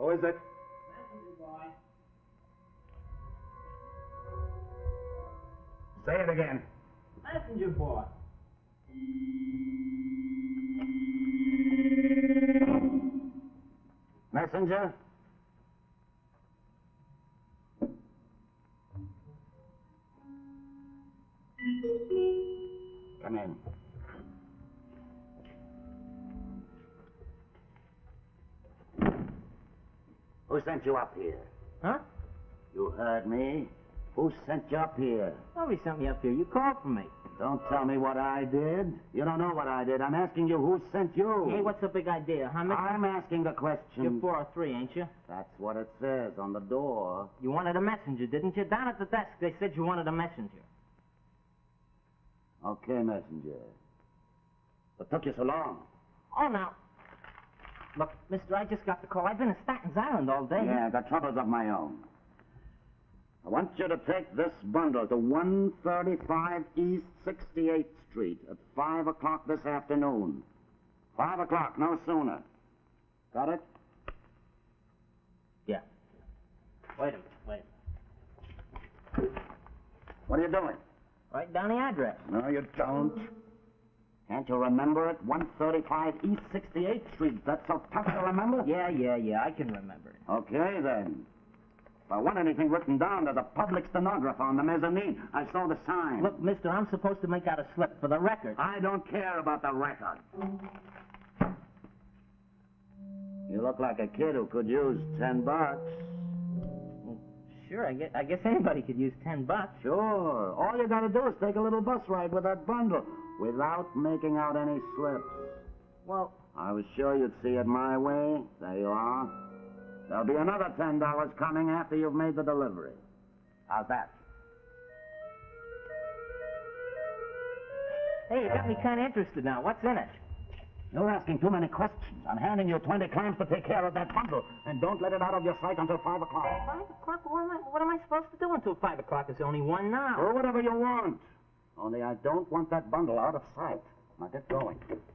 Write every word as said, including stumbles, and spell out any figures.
Who is it? Messenger boy. Say it again. Messenger boy. Messenger? Come in. Who sent you up here? Huh? You heard me. Who sent you up here? Nobody sent me up here. You called for me. Don't tell me what I did. You don't know what I did. I'm asking you who sent you. Hey, what's the big idea, huh, mister? I'm asking the question. You're four oh three, ain't you? That's what it says on the door. You wanted a messenger, didn't you? Down at the desk, they said you wanted a messenger. Okay, messenger. What took you so long? Oh, now. Look, mister, I just got the call. I've been in Statten's Island all day. Yeah, I got troubles of my own. I want you to take this bundle to one thirty-five East sixty-eighth Street at five o'clock this afternoon. five o'clock, no sooner. Got it? Yeah. Wait a minute, wait a minute. What are you doing? Write down the address. No, you don't. Can't you remember it? one thirty-five East sixty-eighth Street. That's so tough to remember? Yeah, yeah, yeah, I can remember it. Okay, then. If I want anything written down, there's a public stenographer on the mezzanine. I saw the sign. Look, mister, I'm supposed to make out a slip for the record. I don't care about the record. You look like a kid who could use ten bucks. Well, sure, I guess, I guess anybody could use ten bucks. Sure. All you gotta do is take a little bus ride with that bundle without making out any slips. Well, I was sure you'd see it my way. There you are. There'll be another ten dollars coming after you've made the delivery. How's that? hey, you got me kind of interested now. What's in it? You're asking too many questions. I'm handing you twenty clams to take care of that bundle. And don't let it out of your sight until five o'clock. Five o'clock? What am I, what am I supposed to do until five o'clock? There's only one now. Or whatever you want. Only I don't want that bundle out of sight. Now get going.